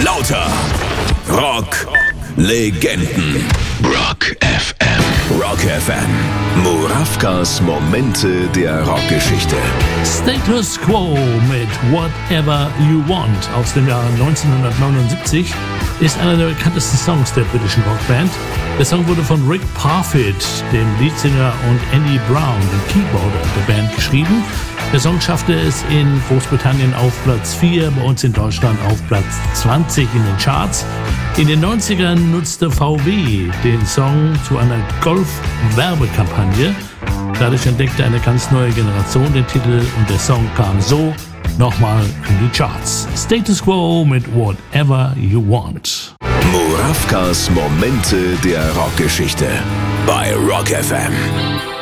Lauter. Rock. Legenden. Rock FM. Rock FM. Murawkas Momente der Rockgeschichte. Status Quo mit Whatever You Want aus dem Jahr 1979 ist einer der bekanntesten Songs der britischen Rockband. Der Song wurde von Rick Parfitt, dem Leadsänger, und Andy Brown, dem Keyboarder der Band, geschrieben. Der Song schaffte es in Großbritannien auf Platz 4, bei uns in Deutschland auf Platz 20 in den Charts. In den 90ern nutzte VW den Song zu einer Golf-Werbekampagne. Dadurch entdeckte eine ganz neue Generation den Titel und der Song kam so nochmal in die Charts. Status Quo mit Whatever You Want. Murawkas Momente der Rockgeschichte bei Rock FM.